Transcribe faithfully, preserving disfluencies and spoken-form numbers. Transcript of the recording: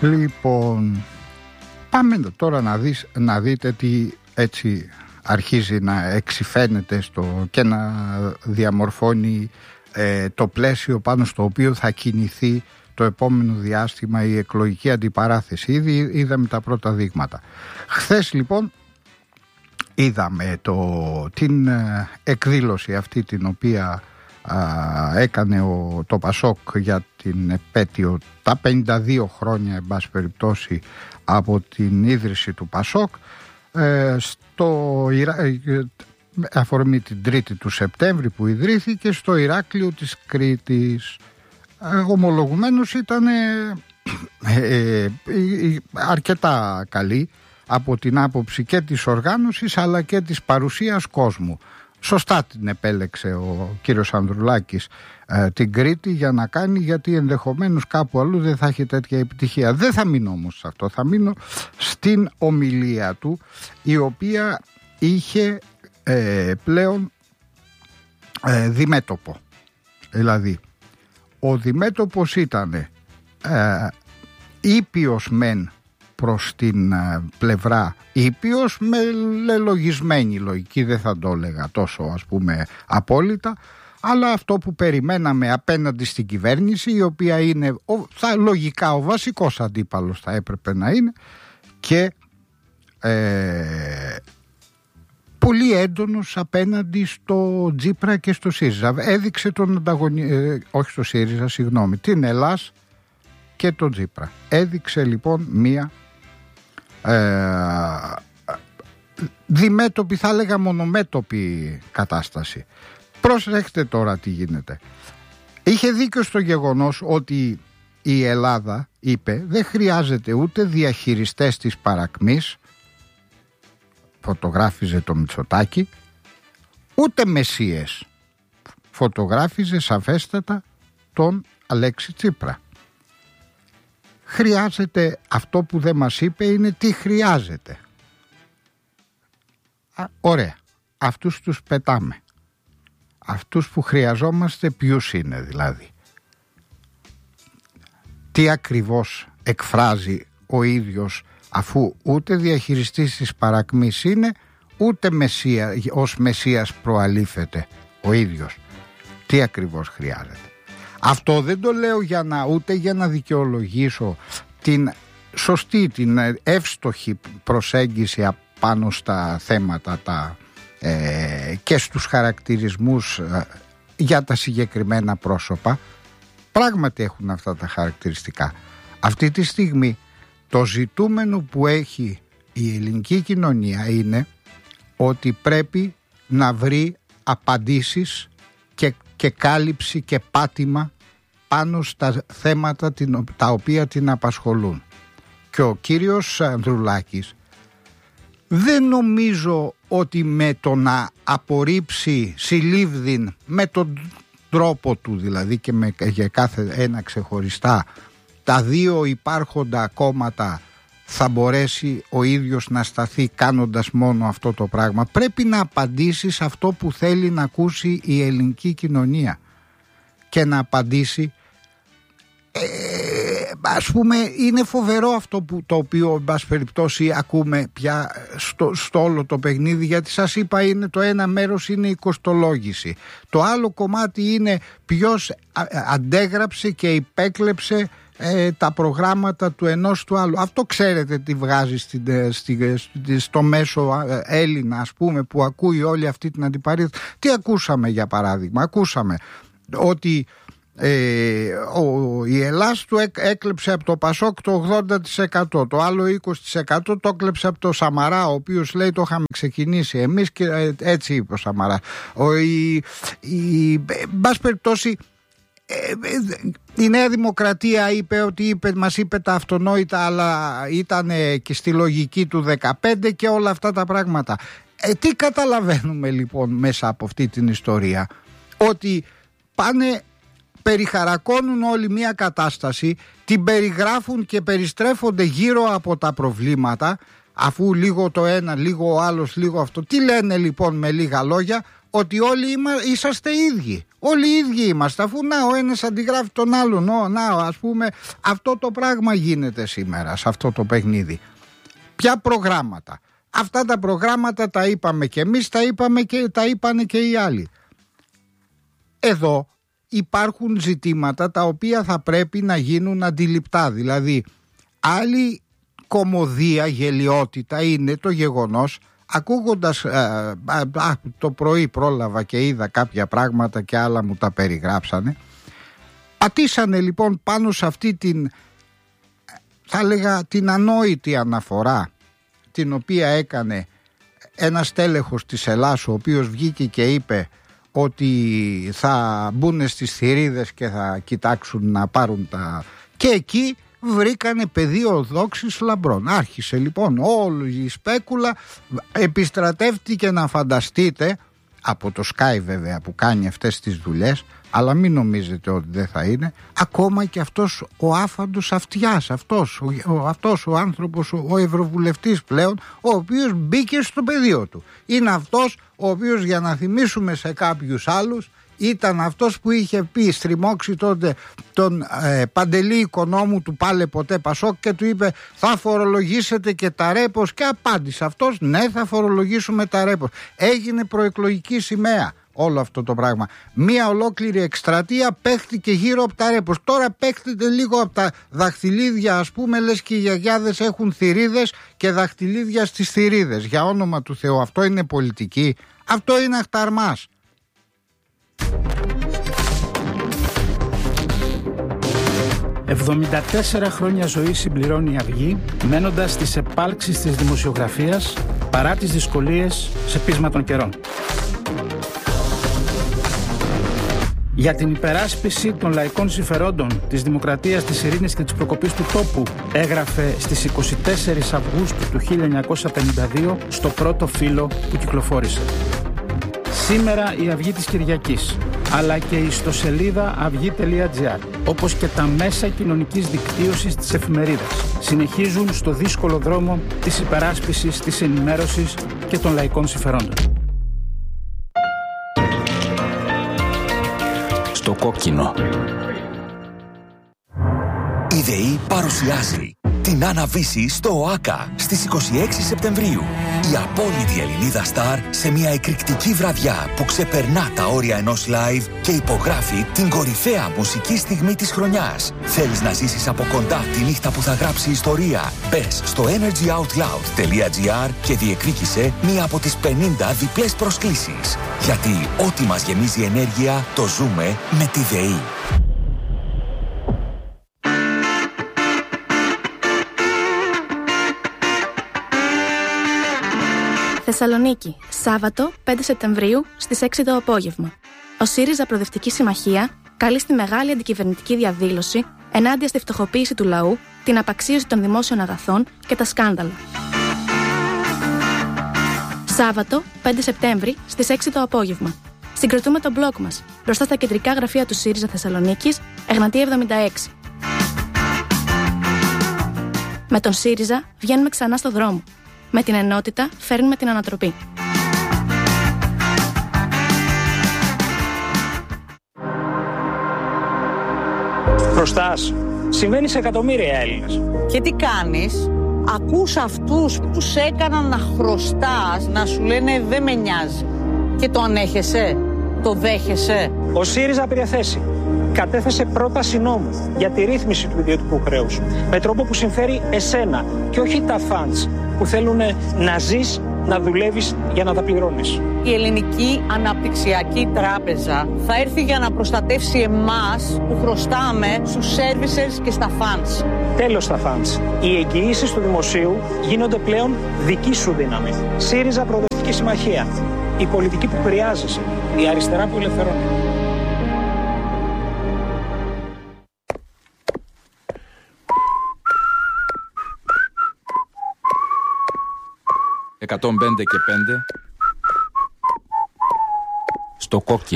Λοιπόν, πάμε τώρα να, δεις, να δείτε τι έτσι αρχίζει να εξυφαίνεται στο, και να διαμορφώνει ε, το πλαίσιο πάνω στο οποίο θα κινηθεί το επόμενο διάστημα η εκλογική αντιπαράθεση. Ήδη είδαμε τα πρώτα δείγματα. Χθες λοιπόν είδαμε το, την ε, εκδήλωση αυτή την οποία α, έκανε ο, το Πασόκ για την επέτειο τα πενήντα δύο χρόνια εν πάση περιπτώσει από την ίδρυση του Πασόκ ε, στο Ιρα... αφορμή την τρίτη του Σεπτέμβρη που ιδρύθηκε στο Ηράκλειο της Κρήτης. Ε, ομολογουμένως ήταν ε, ε, ε, αρκετά καλή από την άποψη και της οργάνωσης αλλά και της παρουσίας κόσμου. Σωστά την επέλεξε ο κύριος Ανδρουλάκης ε, την Κρήτη για να κάνει, γιατί ενδεχομένως κάπου αλλού δεν θα έχει τέτοια επιτυχία. Δεν θα μείνω όμως σε αυτό, θα μείνω στην ομιλία του, η οποία είχε ε, πλέον ε, διμέτωπο. Δηλαδή ο διμέτωπος ήταν ε, ήπιος μεν προς την ε, πλευρά ήπιος με λελογισμένη λογική, δεν θα το έλεγα τόσο ας πούμε απόλυτα, αλλά αυτό που περιμέναμε απέναντι στην κυβέρνηση, η οποία είναι ο, θα, λογικά ο βασικός αντίπαλος θα έπρεπε να είναι, και ε, πολύ έντονος απέναντι στο Τζίπρα και στο ΣΥΡΙΖΑ. Έδειξε τον ανταγωνισμό, ε, όχι στο ΣΥΡΙΖΑ, συγγνώμη, την Ελλάς και τον Τζίπρα. Έδειξε λοιπόν μία ε, διμέτωπη, θα έλεγα μονομέτωπη κατάσταση. Προσέχτε τώρα τι γίνεται. Είχε δίκιο στο γεγονός ότι η Ελλάδα, είπε, δεν χρειάζεται ούτε διαχειριστές της παρακμής, φωτογράφιζε το Μητσοτάκη, ούτε μεσίες, φωτογράφιζε σαφέστατα τον Αλέξη Τσίπρα. Χρειάζεται, αυτό που δεν μας είπε είναι τι χρειάζεται. Α, ωραία, αυτούς τους πετάμε. Αυτούς που χρειαζόμαστε ποιους είναι δηλαδή? Τι ακριβώς εκφράζει ο ίδιος, αφού ούτε διαχειριστής της παρακμής είναι, ούτε μεσία, ως μεσίας προαλήφεται ο ίδιος? Τι ακριβώς χρειάζεται? Αυτό δεν το λέω για να, ούτε για να δικαιολογήσω την σωστή, την εύστοχη προσέγγιση πάνω στα θέματα τα, ε, και στους χαρακτηρισμούς ε, για τα συγκεκριμένα πρόσωπα. Πράγματι έχουν αυτά τα χαρακτηριστικά. Αυτή τη στιγμή το ζητούμενο που έχει η ελληνική κοινωνία είναι ότι πρέπει να βρει απαντήσεις και, και κάλυψη και πάτημα πάνω στα θέματα τα οποία την απασχολούν. Και ο κύριος Ανδρουλάκης δεν νομίζω ότι με το να απορρίψει συλλήβδιν με τον τρόπο του δηλαδή και με, για κάθε ένα ξεχωριστά τα δύο υπάρχοντα κόμματα θα μπορέσει ο ίδιος να σταθεί κάνοντας μόνο αυτό το πράγμα. Πρέπει να απαντήσει σε αυτό που θέλει να ακούσει η ελληνική κοινωνία και να απαντήσει ε, ας πούμε, είναι φοβερό αυτό που, το οποίο εν πάση περιπτώσει ακούμε πια στο, στο όλο το παιχνίδι, γιατί σας είπα είναι το ένα μέρος είναι η κοστολόγηση, το άλλο κομμάτι είναι ποιος αντέγραψε και υπέκλεψε ε, τα προγράμματα του ενός του άλλου. Αυτό ξέρετε τι βγάζει στη, στη, στη, στο μέσο Έλληνα ας πούμε που ακούει όλη αυτή την αντιπαράθεση. Τι ακούσαμε για παράδειγμα? Ακούσαμε ότι Ε, ο, η Ελλάς του έκλεψε από το Πασόκ το ογδόντα τοις εκατό, το άλλο είκοσι τοις εκατό το έκλεψε από το Σαμαρά, ο οποίος λέει το είχαμε ξεκινήσει εμείς και ε, έτσι είπε ο Σαμαρά. Ο, η, η, εν πάση περιπτώσει ε, ε, η Νέα Δημοκρατία είπε ότι είπε, μας είπε τα αυτονόητα, αλλά ήταν ε, και στη λογική του δεκαπέντε και όλα αυτά τα πράγματα. Ε, τι καταλαβαίνουμε λοιπόν μέσα από αυτή την ιστορία? Ότι πάνε, περιχαρακώνουν όλη μια κατάσταση, την περιγράφουν και περιστρέφονται γύρω από τα προβλήματα, αφού λίγο το ένα, λίγο ο άλλος, λίγο αυτό. Τι λένε λοιπόν με λίγα λόγια? ότι όλοι είμα, είσαστε ίδιοι. Όλοι οι ίδιοι είμαστε, αφού να ο ένας αντιγράφει τον άλλον. Ο, να, ας πούμε, αυτό το πράγμα γίνεται σήμερα σε αυτό το παιχνίδι. Ποια προγράμματα? Αυτά τα προγράμματα τα είπαμε και εμείς, τα είπαμε και τα είπανε και οι άλλοι. Εδώ υπάρχουν ζητήματα τα οποία θα πρέπει να γίνουν αντιληπτά. Δηλαδή, άλλη κωμωδία, γελιότητα είναι το γεγονός, ακούγοντας α, α, α, το πρωί πρόλαβα και είδα κάποια πράγματα και άλλα μου τα περιγράψανε. Πατήσανε λοιπόν πάνω σε αυτή την, θα έλεγα, την ανόητη αναφορά την οποία έκανε ένας τέλεχος της Ελλάς, ο οποίος βγήκε και είπε ότι θα μπουν στις θηρίδες και θα κοιτάξουν να πάρουν τα... Και εκεί βρήκανε πεδίο δόξης λαμπρών. Άρχισε λοιπόν όλη η σπέκουλα, επιστρατεύτηκε, να φανταστείτε, από το Sky βέβαια που κάνει αυτές τις δουλειές, αλλά μην νομίζετε ότι δεν θα είναι, ακόμα και αυτός ο άφαντος αυτιάς, αυτός ο, ο, αυτός ο άνθρωπος, ο, ο ευρωβουλευτής πλέον, ο οποίος μπήκε στο πεδίο του. Είναι αυτός ο οποίος, για να θυμίσουμε σε κάποιους άλλους, ήταν αυτός που είχε πει, στριμώξει τότε τον ε, Παντελή Οικονόμου του Πάλε Ποτέ Πασόκ και του είπε θα φορολογήσετε και τα ρέπος, και απάντησε αυτός ναι, θα φορολογήσουμε τα ρέπος. Έγινε προεκλογική σημαία όλο αυτό το πράγμα. Μία ολόκληρη εκστρατεία παίχτηκε γύρω από τα ρέπος. Τώρα παίχτεται λίγο από τα δαχτυλίδια, ας πούμε, λες και οι γιαγιάδες έχουν θηρίδες και δαχτυλίδια στις θηρίδες. Για όνομα του Θεού, αυτό είναι πολιτική? Αυτό είναι αχταρμάς. εβδομήντα τέσσερα χρόνια ζωή συμπληρώνει η Αυγή, μένοντας στις επάλξεις της δημοσιογραφίας παρά τις δυσκολίες σε πείσμα των καιρών. Για την υπεράσπιση των λαϊκών συμφερόντων, της δημοκρατίας, της ειρήνης και της προκοπής του τόπου, έγραφε στις είκοσι τέσσερις Αυγούστου του χίλια εννιακόσια πενήντα δύο στο πρώτο φύλλο που κυκλοφόρησε. Σήμερα η Αυγή της Κυριακής, αλλά και η ιστοσελίδα αυγή τελεία τζι άρ, όπως και τα μέσα κοινωνικής δικτύωσης της εφημερίδας, συνεχίζουν στο δύσκολο δρόμο της υπεράσπισης, της ενημέρωσης και των λαϊκών συμφερόντων. Στο κόκκινο. Η ΔΕΗ παρουσιάζει την Άννα-Βύση στο ΟΑΚΑ στις είκοσι έξι Σεπτεμβρίου. Η απόλυτη Ελληνίδα στάρ σε μια εκρηκτική βραδιά που ξεπερνά τα όρια ενός live και υπογράφει την κορυφαία μουσική στιγμή της χρονιάς. Θέλεις να ζήσεις από κοντά τη νύχτα που θα γράψει ιστορία? Μπες στο energy out loud τελεία τζι άρ και διεκδίκησε μία από τις πενήντα διπλές προσκλήσεις. Γιατί ό,τι μας γεμίζει ενέργεια το ζούμε με τη ΔΕΗ. Θεσσαλονίκη, Σάββατο πέντε Σεπτεμβρίου στις έξι το απόγευμα. Ο ΣΥΡΙΖΑ Προοδευτική Συμμαχία καλεί στη μεγάλη αντικυβερνητική διαδήλωση ενάντια στη φτωχοποίηση του λαού, την απαξίωση των δημόσιων αγαθών και τα σκάνδαλα. Σάββατο πέντε Σεπτέμβρη στις έξι το απόγευμα. Συγκροτούμε τον μπλοκ μας μπροστά στα κεντρικά γραφεία του ΣΥΡΙΖΑ Θεσσαλονίκης, Εγνατία εβδομήντα έξι. Με τον ΣΥΡΙΖΑ βγαίνουμε ξανά στο δρόμο. Με την ενότητα φέρνουμε την ανατροπή. Χρωστάς. Συμβαίνει σε εκατομμύρια Έλληνες. Και τι κάνεις? Ακούς αυτούς που σε έκαναν να χρωστάς να σου λένε δεν με νοιάζει. Και το ανέχεσαι? Το δέχεσαι? Ο ΣΥΡΙΖΑ πήρε θέση. Κατέθεσε πρόταση νόμου για τη ρύθμιση του ιδιωτικού χρέους. Με τρόπο που συμφέρει εσένα και όχι τα φαντς που θέλουν να ζεις, να δουλεύεις για να τα πληρώνεις. Η Ελληνική Αναπτυξιακή Τράπεζα θα έρθει για να προστατεύσει εμάς που χρωστάμε στους services και στα funds. Τέλος στα funds. Οι εγγυήσεις του δημοσίου γίνονται πλέον δική σου δύναμη. ΣΥΡΙΖΑ Προοδευτική Συμμαχία. Η πολιτική που χρειάζεσαι. Η αριστερά που ελευθερώνει. εκατόν πέντε και πέντε στο κόκκινο.